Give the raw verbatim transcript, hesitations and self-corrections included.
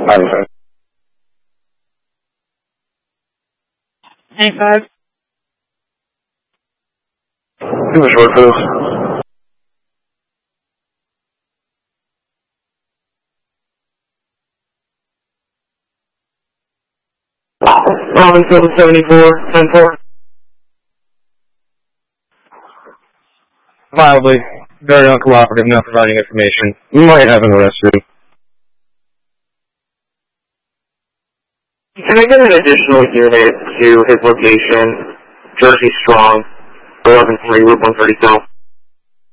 five. Eight five. Too much work for this. Robin seven seventy-four, ten four. Mildly. Very uncooperative, not providing information. You might have an arrest soon. Can I get an additional unit to his location? Jersey Strong, eleven forty Route one thirty South.